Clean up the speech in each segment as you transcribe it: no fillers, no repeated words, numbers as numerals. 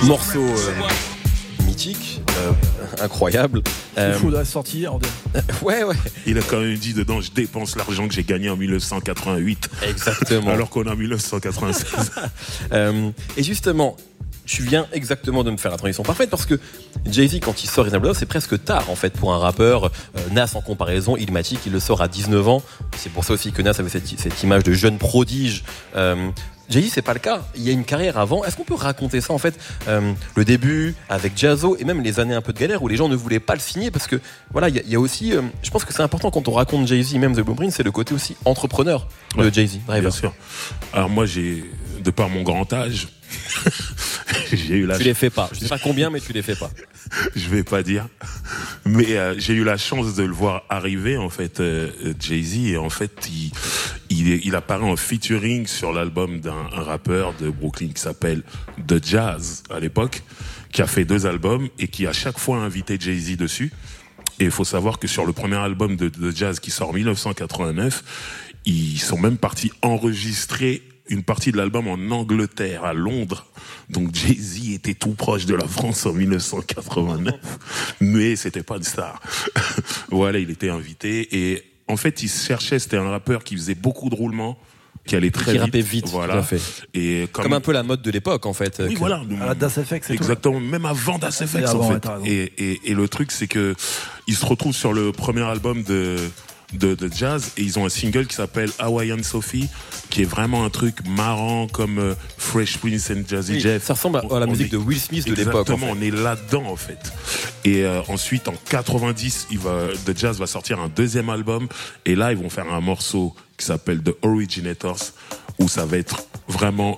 Morceau mythique, incroyable. Il faudrait sortir. Ouais. Il a quand même dit dedans, je dépense l'argent que j'ai gagné en 1988. Exactement. Alors qu'on est en 1996. Et justement, tu viens exactement de me faire la transition parfaite parce que Jay-Z, quand il sort Reasonable Doubt, c'est presque tard en fait pour un rappeur. Nas en comparaison, Illmatic, il le sort à 19 ans. C'est pour ça aussi que Nas avait cette image de jeune prodige. Jay-Z, c'est pas le cas. Il y a une carrière avant. Est-ce qu'on peut raconter ça en fait, le début avec Jaz-O et même les années un peu de galère où les gens ne voulaient pas le signer parce que voilà, il y a aussi, je pense que c'est important quand on raconte Jay-Z, même The Blueprint, c'est le côté aussi entrepreneur de Jay-Z. Bien sûr. Alors moi, de par mon grand âge, j'ai eu la. Tu les fais pas. Je sais pas combien, mais tu les fais pas. Je vais pas dire, mais j'ai eu la chance de le voir arriver en fait, Jay-Z, et en fait il apparaît en featuring sur l'album d'un rappeur de Brooklyn qui s'appelle The Jazz à l'époque, qui a fait 2 albums et qui à chaque fois a invité Jay-Z dessus. Et il faut savoir que sur le premier album de The Jazz qui sort en 1989, ils sont même partis enregistrer une partie de l'album en Angleterre, à Londres. Donc Jay-Z était tout proche de la France en 1989, mais c'était pas une star. Voilà, il était invité et en fait, il cherchait, c'était un rappeur qui faisait beaucoup de roulements, qui allait très vite. Qui rappait vite, voilà. Tout à fait. Et comme un peu la mode de l'époque, en fait. Oui, voilà. À la Das FX, c'est exactement, tout. Même avant Das FX, en fait. Et le truc, c'est que il se retrouve sur le premier album de Jazz et ils ont un single qui s'appelle Hawaiian Sophie, qui est vraiment un truc marrant comme Fresh Prince and Jazzy Jeff. Ça ressemble à la musique de Will Smith de l'époque. Exactement, on est là-dedans en fait. Et ensuite en 90, The Jazz va sortir un 2e album et là ils vont faire un morceau qui s'appelle The Originators, où ça va être vraiment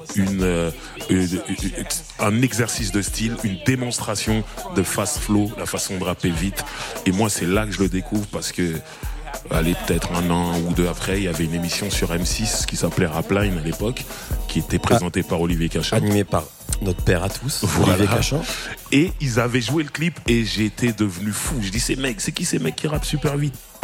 un exercice de style, une démonstration de fast flow, la façon de rapper vite. Et moi c'est là que je le découvre parce que allez, peut-être 1 an ou 2 après, il y avait une émission sur M6 qui s'appelait Rapline à l'époque, qui était présentée par Olivier Cachin. Animé par notre père à tous, voilà. Olivier Cachin. Et ils avaient joué le clip et j'ai été devenu fou. Je dis, c'est qui ces mecs qui rappent super vite?